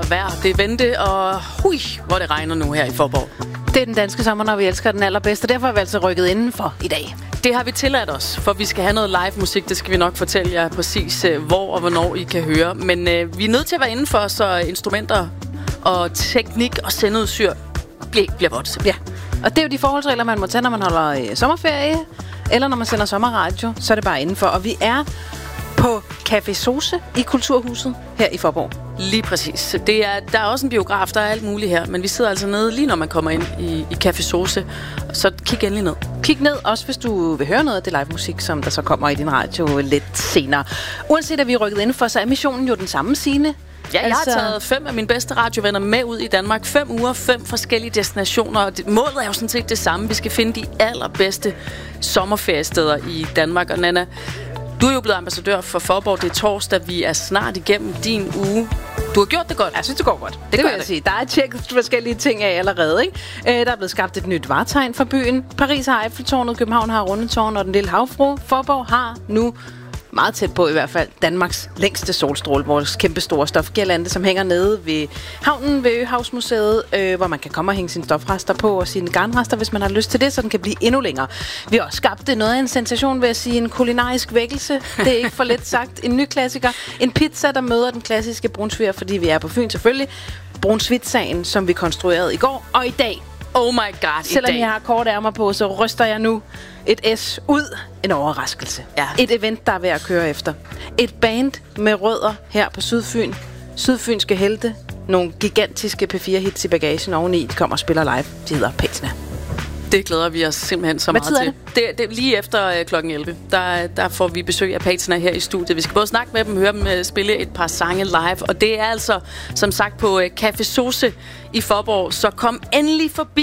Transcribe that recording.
vejr. Det er vente, og hvor det regner nu her i Faaborg. Det er den danske sommer, når vi elsker den allerbedste. Derfor har vi altså rykket indenfor i dag. Det har vi tilladt os, for vi skal have noget live musik. Det skal vi nok fortælle jer præcis, hvor og hvornår I kan høre. Men vi er nødt til at være indenfor, så instrumenter og teknik og sendeudstyr bliver vådt. Ja, og det er jo de forholdsregler, man må tage, når man holder sommerferie, eller når man sender sommerradio, så er det bare indenfor. Og vi er på Café Sose i Kulturhuset her i Faaborg. Lige præcis. Der er også en biograf, der er alt muligt her, men vi sidder altså nede lige når man kommer ind i Café Sose, så kig endelig ned. Kig ned, også hvis du vil høre noget af det live musik, som der så kommer i din radio lidt senere. Uanset at vi er rykket indenfor, så er missionen jo den samme, Signe. Ja, jeg har taget 5 af mine bedste radiovenner med ud i Danmark. 5 uger, 5 forskellige destinationer. Og målet er jo sådan set det samme. Vi skal finde de allerbedste sommerferiesteder i Danmark. Og Nana, du er jo blevet ambassadør for Faaborg. Det er torsdag. Vi er snart igennem din uge. Du har gjort det godt. Jeg synes, det går godt. Det vil jeg sige. Der er tjekket forskellige ting af allerede, ikke? Der er blevet skabt et nyt vartegn for byen. Paris har Eiffeltårnet, København har Rundetårn og den lille havfru. Faaborg har nu meget tæt på i hvert fald Danmarks længste solstråle, vores kæmpe store stofgirlande, som hænger nede ved havnen ved Øhavsmuseet, hvor man kan komme og hænge sine stofrester på og sine garnrester, hvis man har lyst til det, så den kan blive endnu længere. Vi har også skabt noget af en sensation ved at sige en kulinarisk vækkelse. Det er ikke for let sagt. En ny klassiker. En pizza, der møder den klassiske brunsviger, fordi vi er på Fyn selvfølgelig. Brunsvitsagen, som vi konstruerede i går og i dag. Oh my god, selvom jeg har kort ærmer på, så ryster jeg nu et S ud. En overraskelse. Ja. Et event, der er ved at køre efter. Et band med rødder her på Sydfyn. Sydfynske helte. Nogle gigantiske P4-hits i bagagen oveni. De kommer og spiller live. De hedder Patina. Det glæder vi os simpelthen så meget til. Det er lige efter klokken 11. Der får vi besøg af Patina her i studiet. Vi skal både snakke med dem, høre dem spille et par sange live. Og det er altså, som sagt, på Café Sose i Faaborg. Så kom endelig forbi.